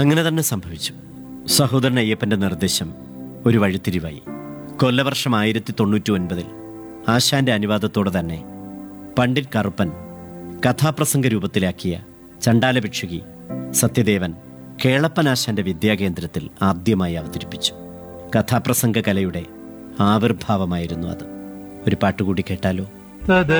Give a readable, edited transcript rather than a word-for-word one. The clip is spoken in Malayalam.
അങ്ങനെ തന്നെ സംഭവിച്ചു. സഹോദരൻ അയ്യപ്പൻ്റെ നിർദ്ദേശം ഒരു വഴിത്തിരിവായി. കൊല്ലവർഷം 1099 ആശാന്റെ അനുവാദത്തോടെ തന്നെ പണ്ഡിറ്റ് കറുപ്പൻ കഥാപ്രസംഗ രൂപത്തിലാക്കിയ ചണ്ടാലഭിക്ഷുകി സത്യദേവൻ കേളപ്പനാശാന്റെ വിദ്യാകേന്ദ്രത്തിൽ ആദ്യമായി അവതരിപ്പിച്ചു. കഥാപ്രസംഗ കലയുടെ ആവിർഭാവമായിരുന്നു അത്. ഒരു പാട്ടുകൂടി കേട്ടാലോ?